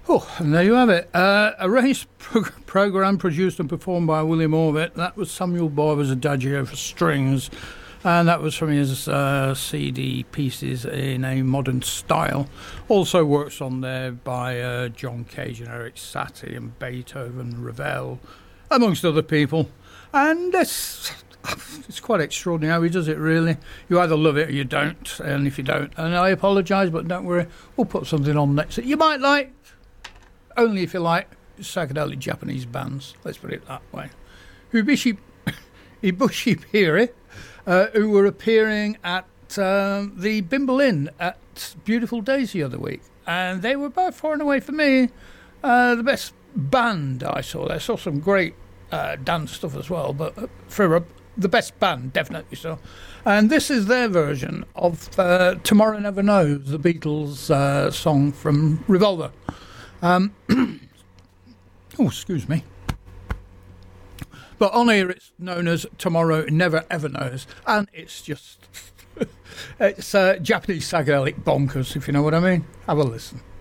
Oh, and there you have it. A race programme produced and performed by William Orbit. That was Samuel Barber's Adagio for strings. And that was from his CD Pieces in a Modern Style. Also works on there by John Cage and Eric Satie and Beethoven, Ravel, amongst other people. And it's quite extraordinary how he does it, really. You either love it or you don't. And if you don't, and I apologise, but don't worry, we'll put something on next that you might like. Only if you like psychedelic Japanese bands, let's put it that way. Ibushi Piri, who were appearing at the Bimble Inn at Beautiful Days the other week. And they were by far and away, for me, the best band I saw. I saw some great dance stuff as well, but for the best band, definitely so. And this is their version of Tomorrow Never Knows, the Beatles song from Revolver. Oh, excuse me. But on here it's known as Tomorrow Never Ever Knows. And it's just... it's Japanese psychedelic bonkers, if you know what I mean. Have a listen.